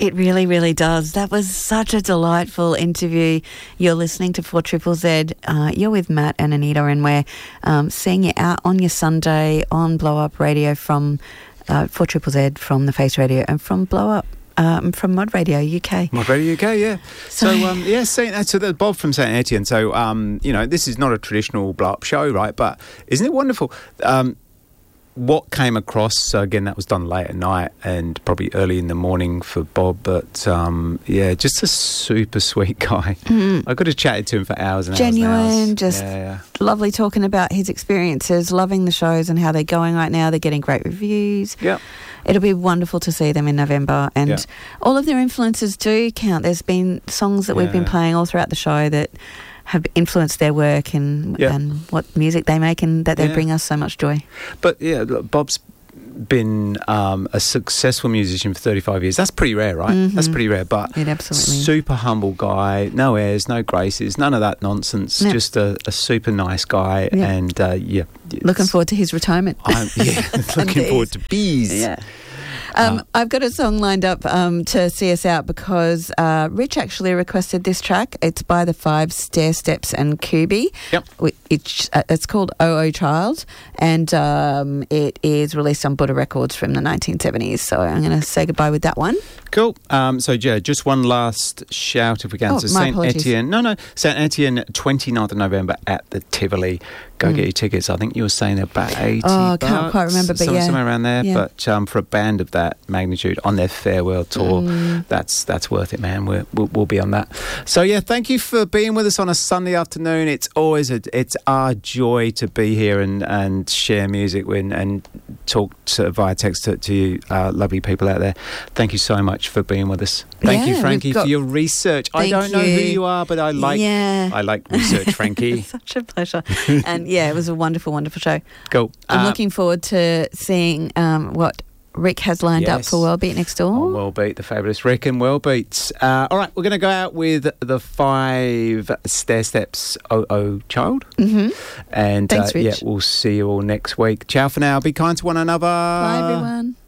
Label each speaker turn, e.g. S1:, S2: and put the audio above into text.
S1: It really, really does. That was such a delightful interview. You're listening to 4ZZZ. You're with Matt and Anita, and we're seeing you out on your Sunday on Blow Up Radio from 4ZZZ, from the Face Radio, and from Blow Up. From Mod Radio UK.
S2: Mod Radio UK, yeah. So Bob from St Etienne. So, this is not a traditional blow up show, right? But isn't it wonderful? What came across, so again, that was done late at night and probably early in the morning for Bob, but just a super sweet guy. I could have chatted to him for hours and
S1: Genuine,
S2: hours.
S1: Genuine, lovely talking about his experiences, loving the shows and how they're going right now. They're getting great reviews.
S2: Yeah.
S1: It'll be wonderful to see them in November, and all of their influences do count. There's been songs that we've been playing all throughout the show that have influenced their work and what music they make, and that they bring us so much joy.
S2: But look, Bob's been a successful musician for 35 years. That's pretty rare, right? Mm-hmm. That's pretty rare. But
S1: absolutely.
S2: Super humble guy, no airs, no graces, none of that nonsense. Yep. Just a super nice guy, and
S1: looking forward to his retirement.
S2: Looking forward to bees.
S1: Yeah. I've got a song lined up to see us out because Rich actually requested this track. It's by the Five Stair Steps and Kubi.
S2: Yep.
S1: It's called Oh Child, and it is released on Buddha Records from the 1970s. So I'm going to say goodbye with that one.
S2: Cool. Just one last shout if we can. St Etienne. St Etienne, 29th of November at the Tivoli. Go get your tickets. I think you were saying about $80.
S1: I can't quite remember, but
S2: somewhere around there. Yeah. But for a band of that magnitude on their farewell tour, that's worth it, man. We'll be on that. So thank you for being with us on a Sunday afternoon. It's always it's our joy to be here and share music and talk via text to you lovely people out there. Thank you so much for being with us. Thank you, Frankie, for your research. I don't know who you are, but I like research, Frankie.
S1: Such a pleasure. And it was a wonderful, wonderful show.
S2: Cool.
S1: I'm looking forward to seeing what Rick has lined up for Wellbeat next door.
S2: Wellbeat, the fabulous Rick and Wellbeats. All right, we're going to go out with the Five Stair Steps Oh Child.
S1: Mm-hmm.
S2: And
S1: thanks, Rich.
S2: we'll see you all next week. Ciao for now. Be kind to one another.
S1: Bye, everyone.